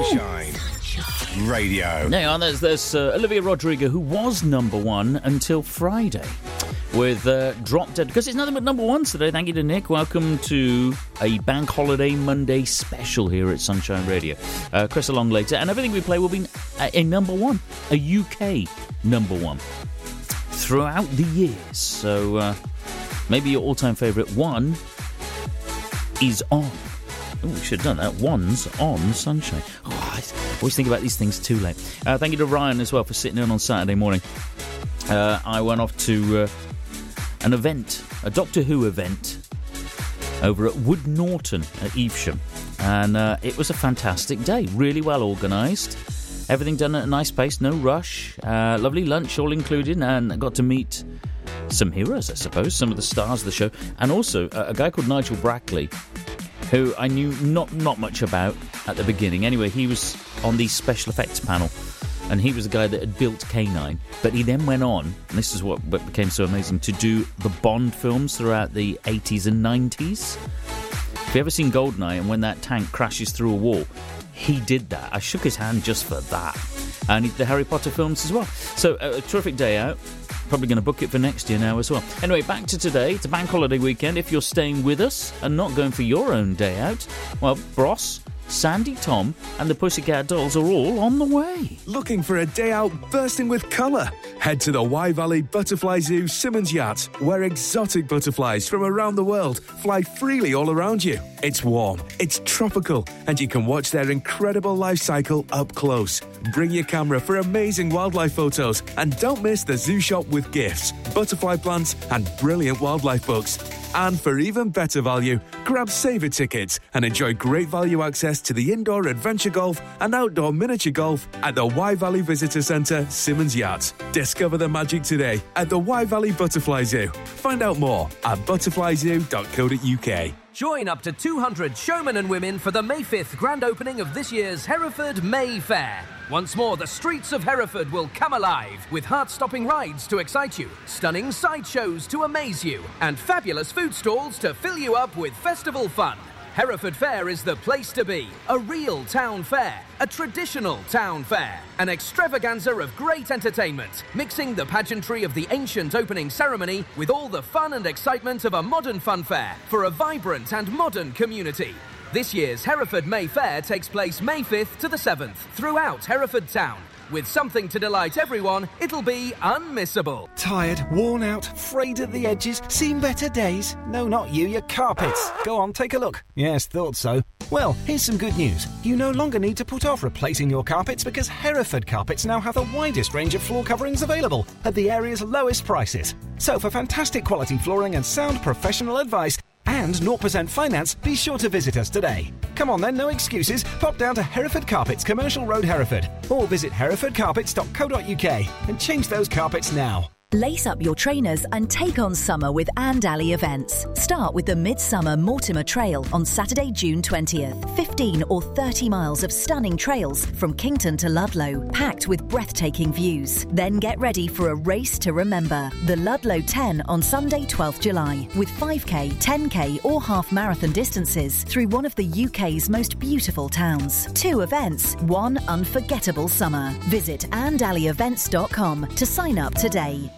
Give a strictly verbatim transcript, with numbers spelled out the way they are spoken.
Sunshine Radio. Now, there's, there's uh, Olivia Rodrigo, who was number one until Friday with uh, Drop Dead, because it's nothing but number ones today. Thank you to Nick. Welcome to a Bank Holiday Monday special here at Sunshine Radio. Uh, Chris along later, and everything we play will be a, a number one, a U K number one throughout the years. So uh, maybe your all-time favourite one is on. Oh, we should have done that. One's on Sunshine. Oh, I always think about these things too late. Uh, thank you to Ryan as well for sitting in on Saturday morning. Uh, I went off to uh, an event, a Doctor Who event, over at Wood Norton at Evesham. And uh, it was a fantastic day. Really well organised. Everything done at a nice pace, no rush. Uh, lovely lunch all included, and I got to meet some heroes, I suppose, some of the stars of the show. And also uh, a guy called Nigel Brackley, who I knew not, not much about at the beginning. Anyway, he was on the special effects panel, and he was the guy that had built K nine. But he then went on, and this is what became so amazing, to do the Bond films throughout the eighties and nineties. If you've ever seen GoldenEye, and when that tank crashes through a wall, he did that. I shook his hand just for that. And he did the Harry Potter films as well. So, uh, a terrific day out. Probably going to book it for next year now as well. Anyway, back to today. It's a bank holiday weekend. If you're staying with us and not going for your own day out, well, Bros, Sandy, Tom and the Pussycat Dolls are all on the way. Looking for a day out bursting with colour? Head to the Wye Valley Butterfly Zoo Simmons Yacht, where exotic butterflies from around the world fly freely all around you. It's warm, it's tropical, and you can watch their incredible life cycle up close. Bring your camera for amazing wildlife photos, and don't miss the zoo shop with gifts, butterfly plants and brilliant wildlife books. And for even better value, grab saver tickets and enjoy great value access to the indoor adventure golf and outdoor miniature golf at the Wye Valley Visitor Centre, Simmons Yacht. Discover the magic today at the Wye Valley Butterfly Zoo. Find out more at butterfly zoo dot co dot uk. Join up to two hundred showmen and women for the May fifth grand opening of this year's Hereford May Fair. Once more, the streets of Hereford will come alive with heart-stopping rides to excite you, stunning sideshows to amaze you, and fabulous food stalls to fill you up with festival fun. Hereford Fair is the place to be. A real town fair, a traditional town fair, an extravaganza of great entertainment, mixing the pageantry of the ancient opening ceremony with all the fun and excitement of a modern fun fair for a vibrant and modern community. This year's Hereford May Fair takes place May fifth to the seventh throughout Hereford Town. With something to delight everyone, it'll be unmissable. Tired, worn out, frayed at the edges, seen better days? No, not you, your carpets. Go on, take a look. Yes, thought so. Well, here's some good news. You no longer need to put off replacing your carpets because Hereford Carpets now have the widest range of floor coverings available at the area's lowest prices. So for fantastic quality flooring and sound professional advice and zero percent finance, be sure to visit us today. Come on then, no excuses. Pop down to Hereford Carpets, Commercial Road, Hereford, or visit hereford carpets dot co dot uk and change those carpets now. Lace up your trainers and take on summer with Andally events. Start with the Midsummer Mortimer Trail on Saturday, June twentieth. fifteen or thirty miles of stunning trails from Kington to Ludlow, packed with breathtaking views. Then get ready for a race to remember. The Ludlow ten on Sunday, twelfth of July, with five k, ten k or half marathon distances through one of the U K's most beautiful towns. Two events, one unforgettable summer. Visit andally events dot com to sign up today.